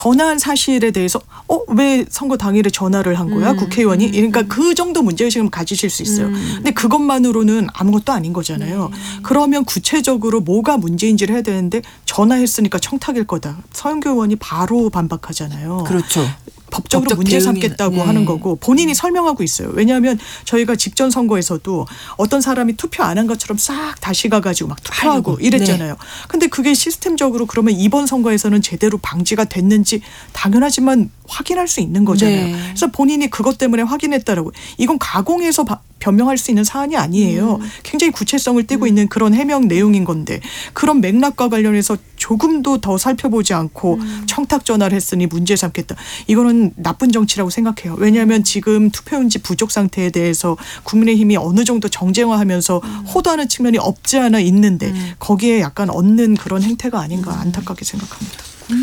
전화한 사실에 대해서 왜 선거 당일에 전화를 한 거야? 국회의원이? 그러니까 그 정도 문제의식을 가지실 수 있어요. 근데 그것만으로는 아무것도 아닌 거잖아요. 그러면 구체적으로 뭐가 문제인지를 해야 되는데 전화했으니까 청탁일 거다. 서영교 의원이 바로 반박하잖아요. 그렇죠. 법적으로 문제 삼겠다고 하는 거고 본인이 설명하고 있어요. 왜냐하면 저희가 직전 선거에서도 어떤 사람이 투표 안 한 것처럼 싹 다시 가가지고 막 투표하고 이랬잖아요. 근데 그게 시스템적으로 그러면 이번 선거에서는 제대로 방지가 됐는지 당연하지만 확인할 수 있는 거잖아요. 그래서 본인이 그것 때문에 확인했다라고. 이건 가공해서 변명할 수 있는 사안이 아니에요. 굉장히 구체성을 띠고 있는 그런 해명 내용인 건데 그런 맥락과 관련해서 조금도 더 살펴보지 않고 청탁 전화를 했으니 문제 삼겠다. 이거는 나쁜 정치라고 생각해요. 왜냐하면 지금 투표용지 부족 상태에 대해서 국민의힘이 어느 정도 정쟁화하면서 호도하는 측면이 없지 않아 있는데 거기에 약간 얻는 그런 행태가 아닌가 안타깝게 생각합니다.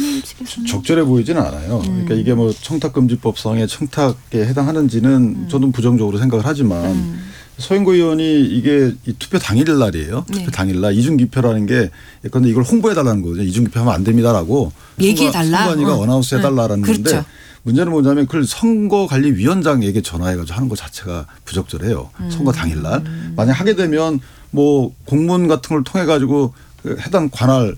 적절해 보이지는 않아요. 그러니까 이게 뭐 청탁금지법상의 청탁에 해당하는지는 저는 부정적으로 생각을 하지만 서영교 의원이 이게 이 투표 당일 날이에요. 투표 당일 날 이중기표라는 게 예컨대 이걸 홍보해달라는 거거든요. 이중기표하면 안 됩니다라고. 얘기해달라. 선관위가 어나운스 해달라는 건데 그렇죠. 문제는 뭐냐면 그걸 선거관리위원장에게 전화해가지고 하는 것 자체가 부적절해요. 선거 당일 날. 만약 하게 되면 뭐 공문 같은 걸 통해 가지고 해당 관할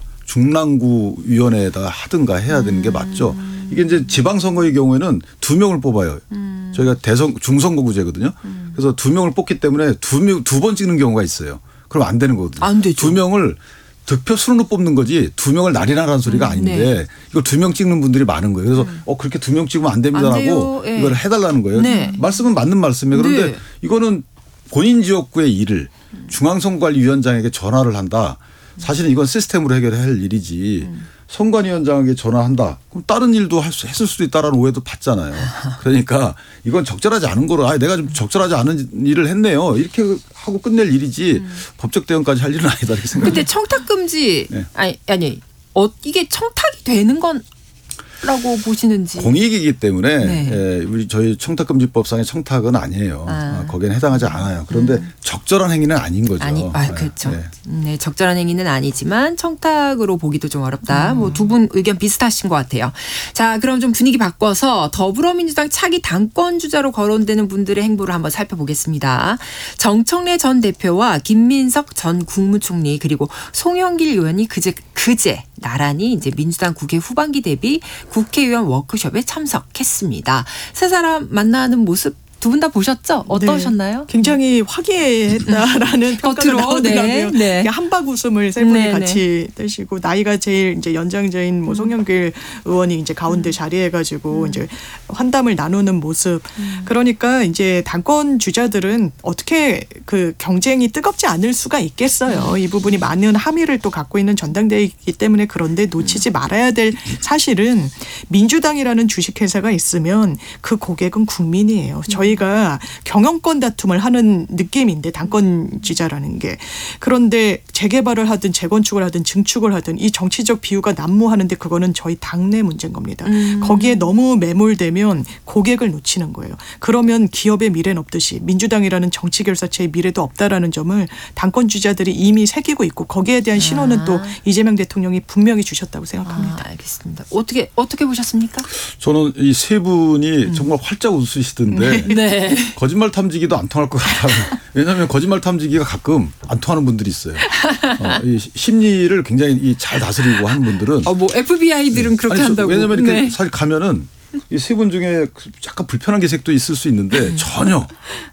중랑구위원회에다가 하든가 해야 되는 게 맞죠. 이게 이제 지방선거의 경우에는 2명을 뽑아요. 저희가 중선거구제거든요. 그래서 2명을 뽑기 때문에 두 번 찍는 경우가 있어요. 그럼 안 되는 거거든요. 안 되죠. 2명을 득표 수로 뽑는 거지 2명을 날이라는 소리가 아닌데 이걸 2명 찍는 분들이 많은 거예요. 그래서 그렇게 2명 찍으면 안 됩니다라고 이걸 해달라는 거예요. 말씀은 맞는 말씀이에요. 그런데 이거는 본인 지역구의 일을 중앙선거관리위원장에게 전화를 한다. 사실은 이건 시스템으로 해결해야 할 일이지 선관위원장에게 전화한다. 그럼 다른 일도 했을 수도 있다라는 오해도 받잖아요. 그러니까 이건 적절하지 않은 거로 내가 좀 적절하지 않은 일을 했네요. 이렇게 하고 끝낼 일이지 법적 대응까지 할 일은 아니다 이렇게 생각합니다. 근데 청탁금지 이게 청탁이 되는 건라고 보시는지. 공익이기 때문에 우리 저희 청탁금지법상의 청탁은 아니에요. 거기에는 해당하지 않아요. 그런데 적절한 행위는 아닌 거죠. 그렇죠. 네, 적절한 행위는 아니지만 청탁으로 보기도 좀 어렵다. 뭐 두 분 의견 비슷하신 것 같아요. 자, 그럼 좀 분위기 바꿔서 더불어민주당 차기 당권 주자로 거론되는 분들의 행보를 한번 살펴보겠습니다. 정청래 전 대표와 김민석 전 국무총리 그리고 송영길 의원이 그제 나란히 이제 민주당 국회 후반기 대비 국회의원 워크숍에 참석했습니다. 세 사람 만나는 모습 두 분 다 보셨죠? 어떠셨나요? 네. 굉장히 화기애애했다라는 평가가 나오더라고요. 한박 웃음을 세 분이 같이 뜨시고 나이가 제일 이제 연장자인 뭐 송영길 의원이 이제 가운데 자리해가지고 이제 환담을 나누는 모습. 그러니까 이제 당권 주자들은 어떻게 그 경쟁이 뜨겁지 않을 수가 있겠어요. 이 부분이 많은 함의를 또 갖고 있는 전당대회이기 때문에 그런데 놓치지 말아야 될 사실은 민주당이라는 주식회사가 있으면 그 고객은 국민이에요. 저희가 경영권 다툼을 하는 느낌인데 당권주자라는 게. 그런데 재개발을 하든 재건축을 하든 증축을 하든 이 정치적 비유가 난무하는데 그거는 저희 당내 문제인 겁니다. 거기에 너무 매몰되면 고객을 놓치는 거예요. 그러면 기업의 미래는 없듯이 민주당이라는 정치결사체의 미래도 없다라는 점을 당권주자들이 이미 새기고 있고 거기에 대한 신호는 또 이재명 대통령이 분명히 주셨다고 생각합니다. 알겠습니다. 어떻게 보셨습니까? 저는 이 세 분이 정말 활짝 웃으시던데 거짓말 탐지기도 안 통할 것 같아요. 왜냐하면 거짓말 탐지기가 가끔 안 통하는 분들이 있어요. 이 심리를 굉장히 잘 다스리고 하는 분들은. 뭐 FBI들은 그렇게 한다고. 왜냐하면 이렇게 사실 가면은 이 세 분 중에 약간 불편한 기색도 있을 수 있는데 전혀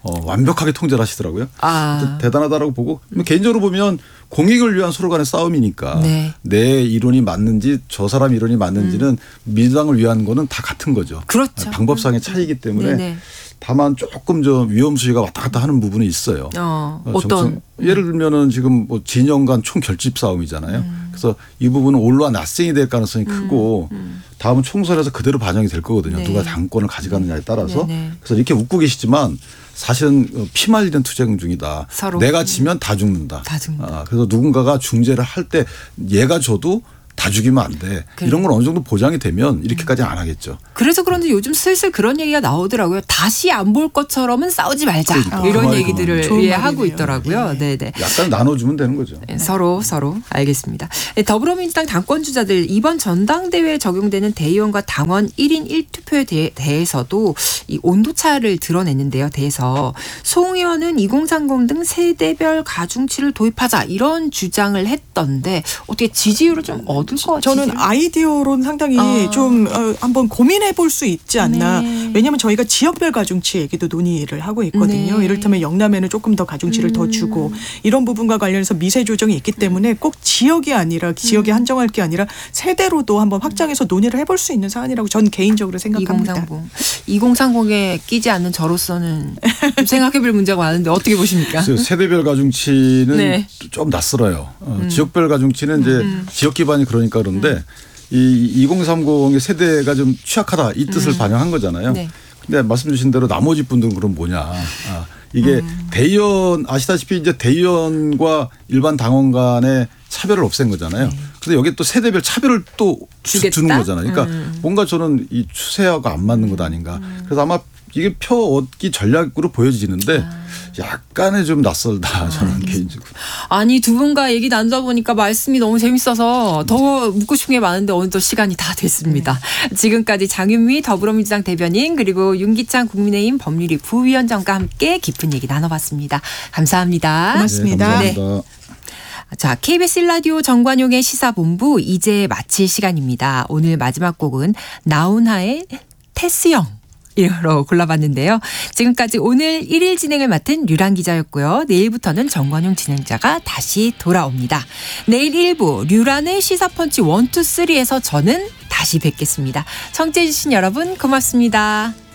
완벽하게 통제를 하시더라고요. 대단하다라고 보고 개인적으로 보면 공익을 위한 서로 간의 싸움이니까 내 이론이 맞는지 저 사람 이론이 맞는지는 민주당을 위한 거는 다 같은 거죠. 그렇죠. 방법상의 차이기 때문에 다만 조금 좀 위험수위가 왔다 갔다 하는 부분이 있어요. 어떤? 예를 들면은 지금 뭐 진영 간 총결집 싸움이잖아요. 그래서 이 부분은 올라 낯생이 될 가능성이 크고 다음 총선에서 그대로 반영이 될 거거든요. 누가 당권을 가져가느냐에 따라서. 그래서 이렇게 웃고 계시지만 사실은 피말리는 투쟁 중이다. 내가 지면 다 죽는다. 그래서 누군가가 중재를 할 때 얘가 져도 다 죽이면 안 돼. 그래. 이런 건 어느 정도 보장이 되면 이렇게까지 안 하겠죠. 그래서 그런지 요즘 슬슬 그런 얘기가 나오더라고요. 다시 안 볼 것처럼은 싸우지 말자. 그러니까. 이런 얘기들을 하고 있더라고요. 네. 약간 나눠주면 되는 거죠. 서로 알겠습니다. 더불어민주당 당권주자들 이번 전당대회에 적용되는 대의원과 당원 1인 1투표에 대해서도 이 온도차를 드러냈는데요. 대해서 송 의원은 2030 등 세대별 가중치를 도입하자 이런 주장을 했던데 어떻게 지지율을 좀 얻을 것 같아요? 저는 아이디어로는 상당히 좀 한번 고민해 볼 수 있지 않나. 네. 왜냐하면 저희가 지역별 가중치 얘기도 논의를 하고 있거든요. 네. 이를테면 영남에는 조금 더 가중치를 더 주고 이런 부분과 관련해서 미세 조정이 있기 때문에 꼭 지역이 아니라 지역에 한정할 게 아니라 세대로도 한번 확장해서 논의를 해볼 수 있는 사안이라고 저는 개인적으로 생각합니다. 2030에 끼지 않는 저로서는 생각해볼 문제가 많은데 어떻게 보십니까? 세대별 가중치는 네. 좀 낯설어요. 지역별 가중치는 이제 지역 기반이 그러니까 그런데 이 2030의 세대가 좀 취약하다 이 뜻을 반영한 거잖아요. 네. 근데 말씀 주신 대로 나머지 분들은 그럼 뭐냐. 이게 대의원 아시다시피 이제 대의원과 일반 당원 간의 차별을 없앤 거잖아요. 그런데 여기에 또 세대별 차별을 또 주는 거잖아요. 그러니까 뭔가 저는 이 추세하고 안 맞는 것 아닌가. 그래서 아마 이게 표 얻기 전략으로 보여지는데 약간의 좀 낯설다 저는 개인적으로. 아니 두 분과 얘기 나누다 보니까 말씀이 너무 재밌어서 더 묻고 싶은 게 많은데 어느덧 시간이 다 됐습니다. 지금까지 장윤미 더불어민주당 대변인 그리고 윤기찬 국민의힘 법률위 부위원장과 함께 깊은 얘기 나눠봤습니다. 감사합니다. 고맙습니다. 네, 감사합니다. 자, KBS 1라디오 정관용의 시사본부 이제 마칠 시간입니다. 오늘 마지막 곡은 나훈아의 테스형 이로 골라봤는데요. 지금까지 오늘 1일 진행을 맡은 류란 기자였고요. 내일부터는 정관용 진행자가 다시 돌아옵니다. 내일 1부 류란의 시사펀치 1, 2, 3에서 저는 다시 뵙겠습니다. 청취해 주신 여러분 고맙습니다.